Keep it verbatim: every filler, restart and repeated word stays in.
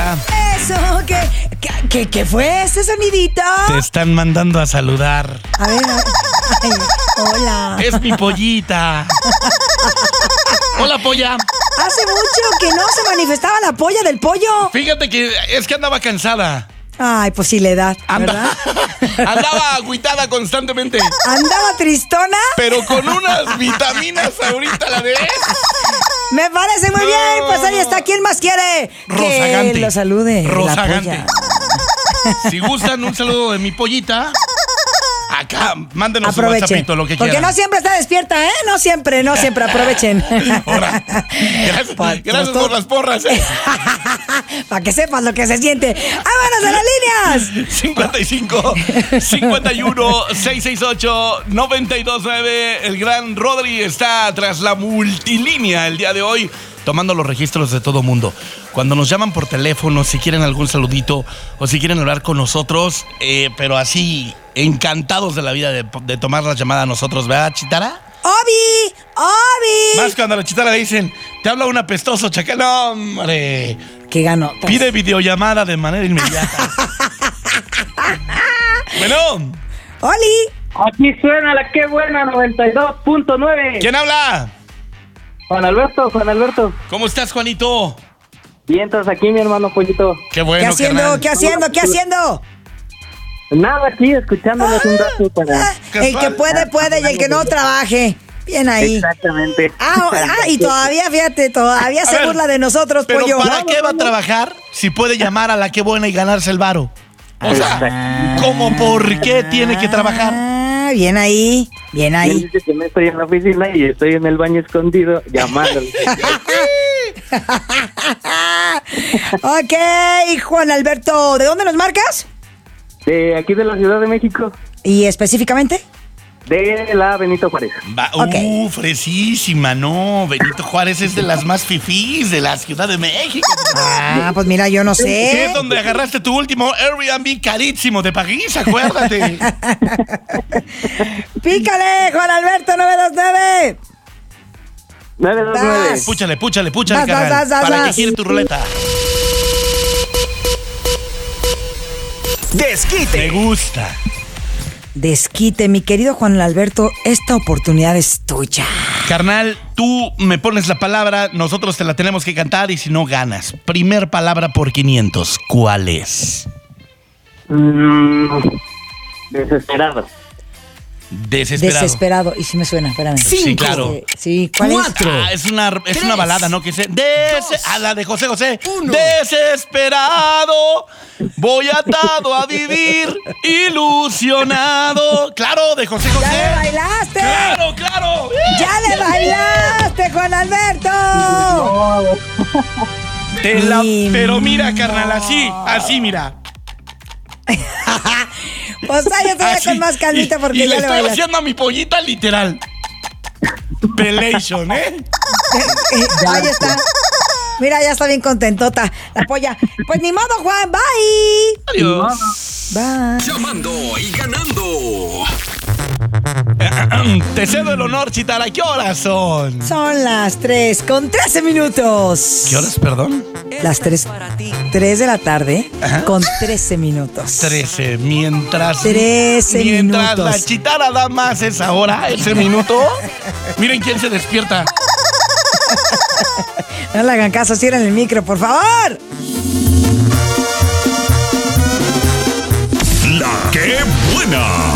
Pollita. Eso, ¿qué, qué, qué, qué fue ese sonidito? Te están mandando a saludar. A ver, a ver. Ay, hola. Es mi Pollita. Hola, Polla. Hace mucho que no se manifestaba la polla del pollo. Fíjate que es que andaba cansada. Ay, pues sí, la edad, Anda, ¿verdad? andaba agüitada constantemente. ¿Andaba tristona? Pero con unas vitaminas ahorita la ves. Me parece muy No. bien, pues ahí está. ¿Quién más quiere Rozagante. que lo salude? La Rozagante. polla. Si gustan un saludo de mi Pollita, acá, mándenos un Aprovechen, WhatsAppito, lo que porque quieran. no siempre está despierta, ¿eh? No siempre, no siempre, aprovechen. Ahora, gracias, Pa- gracias pues, por las porras. ¿eh? Para que sepas lo que se siente. ¡Vámonos a las líneas! cincuenta y cinco, cincuenta y uno, seiscientos sesenta y ocho, noventa y dos nueve. El gran Rodri está tras la multilínea el día de hoy, tomando los registros de todo mundo. Cuando nos llaman por teléfono, si quieren algún saludito o si quieren hablar con nosotros, eh, pero así, encantados de la vida de, de tomar la llamada a nosotros, ¿verdad, Chitara? ¡Obi! ¡Obi! Más cuando a la Chitara le dicen, te habla un apestoso chacal. No, hombre. ¡Qué ganó! Pide videollamada de manera inmediata. Bueno, ¡Oli! Aquí suena la que buena noventa y dos punto nueve. ¿quién habla? Juan Alberto, Juan Alberto. ¿Cómo estás, Juanito? Vientos aquí, mi hermano Pollito. Qué bueno, ¿Qué haciendo? carnal. ¿Qué haciendo? ¿Qué haciendo? Nada, aquí escuchándolos un rato para... Ah, el que puede, puede, y el que no trabaje. Bien ahí. Exactamente. Ah, ah, y todavía, fíjate, todavía A se ver, burla de nosotros, Pero pollo. ¿para qué va a trabajar si puede llamar a la que buena y ganarse el varo? O sea, ¿cómo por qué tiene que trabajar? Ah, bien ahí, bien Él ahí. dice que no estoy en la oficina y estoy en el baño escondido llamándole. Ok, Juan Alberto, ¿de dónde nos marcas? De aquí de la Ciudad de México, Y específicamente. de la Benito Juárez. Va, Ok. Uh, fresísima, no. Benito Juárez es de las más fifís de la Ciudad de México. Ah, pues mira, yo no Que sé. es donde agarraste tu último Airbnb carísimo de París, acuérdate. Pícale, Juan Alberto, nueve dos nueve. nueve dos nueve. Vas. Púchale, púchale, púchale, Vas, carnal. vas, vas, ¿Para vas. qué quiere tu ruleta? Me Desquite. gusta. Desquite, mi querido Juan Alberto, esta oportunidad es tuya. Carnal, tú me pones la palabra, nosotros te la tenemos que cantar y si no ganas. Primer palabra por quinientos, ¿cuál es? Mm, desesperado. Desesperado. Desesperado. Y sí me suena, espérame. Sí, claro. Eh, sí, ¿cuál es? Cuatro. Ah, es una, es Tres, una balada, ¿no? Que se. Des- dos, a la de José José. uno. Desesperado, voy atado a vivir, ilusionado. Claro, de José José. ¡Ya le bailaste! ¡Claro, claro! ¡Ya le bailaste, Juan Alberto! Te la- Ni pero mira, carnal, así, así, mira. Pues ahí estoy Así. con más calmita porque y, y ya le le estoy bailaste. haciendo a mi pollita literal. Pelation, ¿eh? Eh, ahí está. Mira, ya está bien contentota la polla. Pues ni modo, Juan, bye. Adiós. Bye. Llamando y ganando. Te cedo el honor, Chitara. ¿Qué horas son? Son las tres con trece minutos. ¿Qué horas, perdón? Las tres, tres de la tarde Ajá. con trece minutos. Trece. Mientras. Trece Mientras minutos. la Chitara da más esa hora, ese minuto. Miren quién se despierta. No le hagan caso, cierren el micro, por favor. La que buena.